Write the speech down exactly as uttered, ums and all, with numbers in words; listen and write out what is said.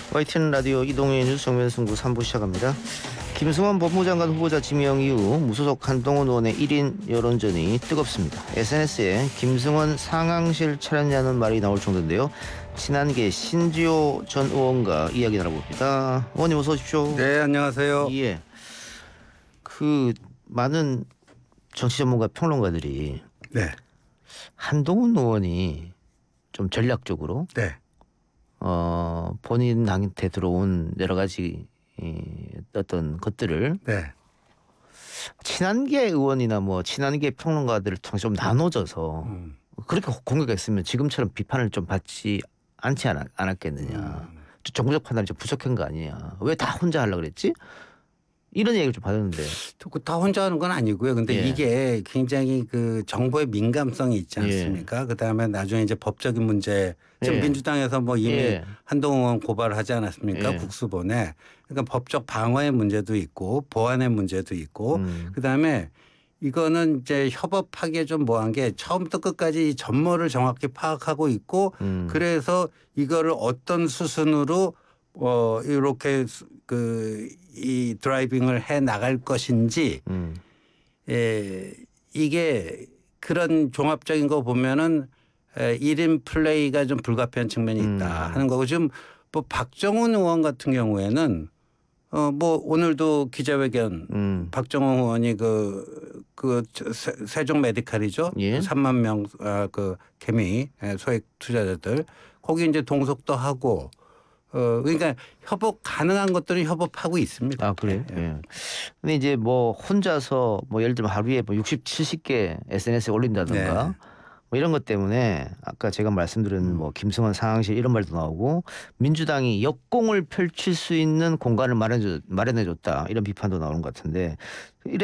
와이티엔 라디오 이동의 뉴스 정면승부 삼 부 시작합니다. 김승환 법무장관 후보자 지명 이후 무소속 한동훈 의원의 일 인 여론전이 뜨겁습니다. 에스엔에스에 김승환 상황실 차렸냐는 말이 나올 정도인데요. 친한계 신지호 전 의원과 이야기 나눠봅니다. 의원님 어서 오십시오. 네, 안녕하세요. 예. 그 많은 정치 전문가 평론가들이 네, 한동훈 의원이 좀 전략적으로 네, 어, 본인한테 들어온 여러 가지 이, 어떤 것들을 네, 친한계 의원이나 뭐 친한계 평론가들을 통해 좀 나눠져서 음, 그렇게 공격했으면 지금처럼 비판을 좀 받지 않지 않았, 않았겠느냐. 음. 정부적 판단이 좀 부족한 거 아니냐. 왜 다 혼자 하려고 그랬지? 이런 얘기를 좀 받았는데. 그 다 혼자 하는 건 아니고요. 근데 예. 이게 굉장히 그 정보의 민감성이 있지 않습니까? 그 다음에 나중에 이제 법적인 문제, 지금 예. 민주당에서 뭐 이미 예. 한동훈 의원 고발을 하지 않았습니까? 예. 국수본에. 그러니까 법적 방어의 문제도 있고 보안의 문제도 있고 음. 그 다음에 이거는 이제 협업하기에 좀 뭐한 게 처음부터 끝까지 이 전모를 정확히 파악하고 있고 음. 그래서 이거를 어떤 수순으로 어 이렇게 그 이 드라이빙을 해 나갈 것인지 음. 에 이게 그런 종합적인 거 보면은 일 인 플레이가 좀 불가피한 측면이 있다 음. 하는 거고 지금 뭐 박정훈 의원 같은 경우에는 어 뭐 오늘도 기자회견 음. 박정훈 의원이 그, 그 세종 메디칼이죠. 예. 삼만 명 그 개미 소액 투자자들 거기 이제 동석도 하고 어 그러니까 협업 가능한 것들은 협업하고 있습니다. 아, 그래요? 예, 예. 예. 근데 이제 뭐 혼자서 뭐 예를 들면 하루에 뭐 육십, 칠십 개 에스엔에스에 올린다든가 네. 뭐 이런 것 때문에 아까 제가 말씀드린 음. 뭐 김승환 상황실 이런 말도 나오고 민주당이 역공을 펼칠 수 있는 공간을 마련해 마련해 줬다 이런 비판도 나오는 것 같은데